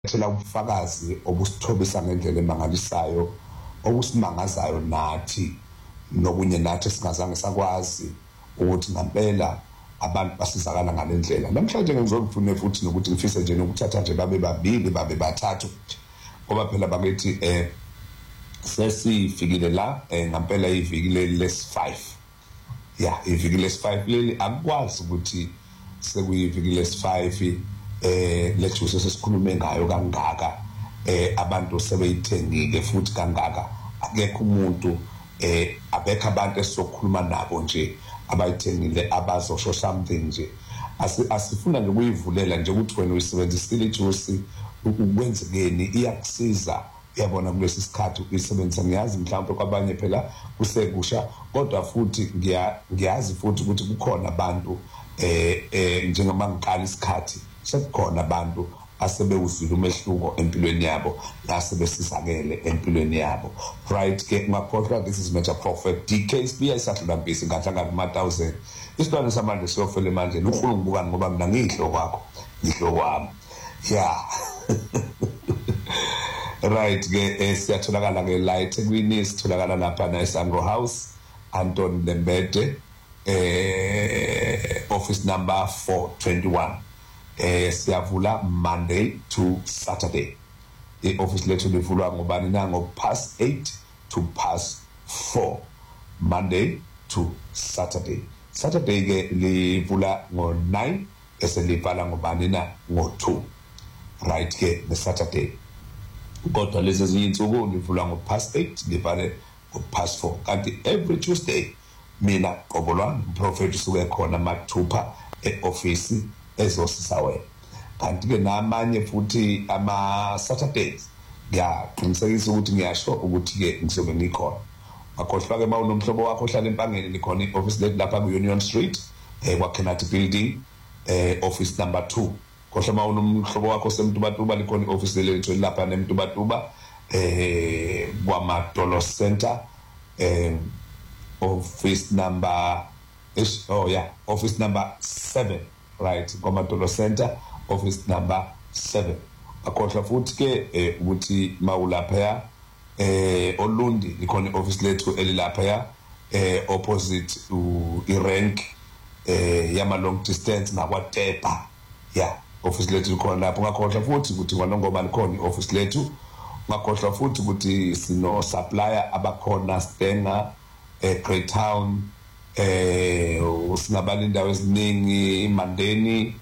thela ubufakazi obusithobisa ngendlela emangalisayo obusimangazayo nathi nokunye nathi singazange sakwazi ukuthi ngempela abantu basizakala ngalendlela. Namhlanje ngizokufuna futhi nokuthi ngifise nje ukuthatha nje babe babili babe bathathu ngoba phela bakithi sesifikile la ngempela iviki lesi-5. Iviki lesi-5 leli akwazi ukuthi sekuyiviki lesi-5 lethuso sesikhulume ngayo kangaka abantu sebeyithengile futhi kangaka akekho umuntu abekho abantu esizokhuluma nabo nje abayithengile abazosho something nje asifuna nje kuyivulela nje ukuthi wena uyisebenzisile ithusi ukwenzekeni iyakusiza uyabona kulesi sikhathi uyisebenzisa. Ngiyazi mhlawumbe kwabanye phela kusekusha kodwa futhi ngiyazi futhi ukuthi kukhona abantu njengoba ngiqala isikhathi sekukhona abantu asebewuzwile umehluko empilweni yabo nasebesizakele empilweni yabo. Right ke ngakhohlwa this is Major Prophet DKSB ayisadlula mpisi ngahlanga kuma-1000 isibane samanje siyofela manje uNkulunkulu ngibukani ngoba mina ngihlo kwakho ngihlo kwami right ke siyatholakala ke la eThekwini sitholakala lapha eSangro House Anton Lembede office number 421. Siyavula Monday to Saturday. I-office lethu livulwa ngobani na ngo-8 to 4 Monday to Saturday. Saturday ke livula ngo-9 bese livala ngobani na ngo-2. Right ke ne-Saturday. Kodwa lezi ezinye insuku livula ngo-8 livale ngo-4. Kanti every Tuesday mina qobolwa Prophet usuke khona mathupha e-office ezosisa wena. Kanti ke namanye futhi ama-Saturdays ngiyaqinisekisa ukuthi ngiyasho ukuthi ke ngizobe ngikhona. Akhohlwa ke mawunomhlobo wakho ohlala eMpangeni likhona i-office lethu lapha ku-Union Street kwa-Kenati Building office number 2. Khohlwa mawunomhlobo wakho osemtubatuba likhona i-office lethu lapha nemtubatuba kwaMadolo Center office number office number 7. Right, kwaMadolo Center office number 7. Akhohlwa futhi ke ukuthi mawulapha Olundi likhona office lethu elilapha opposite irank yama long distance nakwaTepa. Office lethu likhona lapho. Ngakhohlwa futhi ukuthi kwanongoma likhona office lethu. Ngakhohlwa futhi ukuthi sino supplier abakhona Stenga Great Town sinabala indawo eziningi iMandeni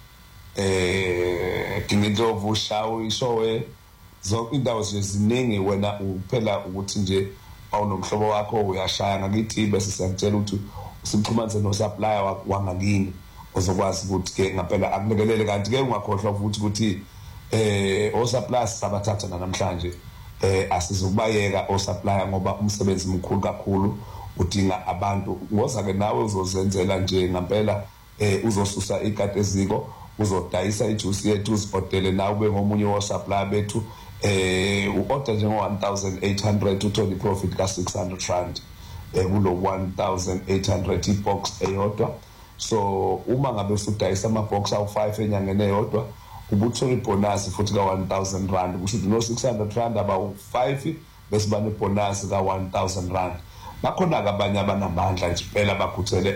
Kingindlovu Shawu Ishowe zonke indawo eziningi. Wena uphela ukuthi nje awunomhlobo wakho uyashaya ngakithi bese siyakutshela ukuthi usimxhumanise no supplier wangakini ozokwazi ukuthi ke ngempela akulekelele. Kanti ke ungakhohlwa futhi ukuthi o suppliers sabathatha namhlanje asizokubayeka o supplier ngoba umsebenzi mkhulu kakhulu udinga abantu. Ngoza ke nawe uzozenzela nje ngempela uzosusa ikati eziko uzodayisa ijuice yethu uzibhodele nawe ube ngomunye wo supplier bethu u-order nje ngo-1800 uthole profit ka-600 rand kulo 1800 ibox eyodwa. So uma ngabe usudayisa amabox awu5 enyangeni eyodwa ubuthola ibonus futhi ka-1000 rand kusho ukuthi no-600 rand abawu5 bese bane bonus ka-1000 rand. Bakhona abanye abanamandla nje phela bakhuthele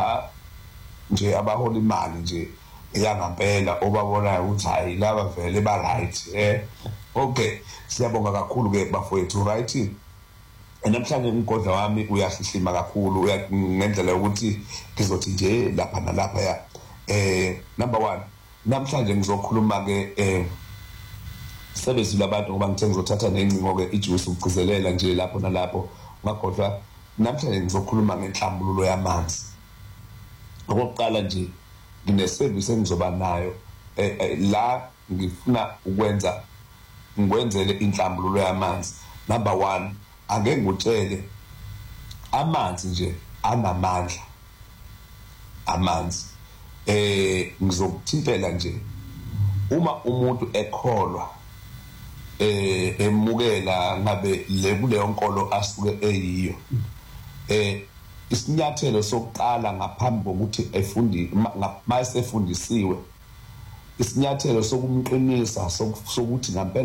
nje abahola imali nje yangempela obabonayo ukuthi hayi laba vele ba right. Okay, siyabonga kakhulu ke bafowethu. Right, namhlanje umgodla wami uyahlihlima kakhulu ngendlela yokuthi ngizothi nje lapha nalapha number 1 namhlanje ngizokhuluma ke sebezile abantu ngoba ngithe ngizothatha nencingo ke ijuice ukugcizelela nje lapho nalapho. Ngakhohlwa namhlanje ngizokhuluma ngenhlambululo yamanzi. Okokuqala nje ngine-service engizoba nayo la ngifuna ngikwenzele inhlambululo yamanzi. Number 1 ake ngutshele amanzi nje anamandla. Amanzi ngizokuthintela nje uma umuntu ekholwa emukela ngabe kuleyo nkolo asuke eyiyo isinyathelo sokuqala ngaphambi kokuthi mase efundisiwe isinyathelo sokumqinisa sokuthi ngempela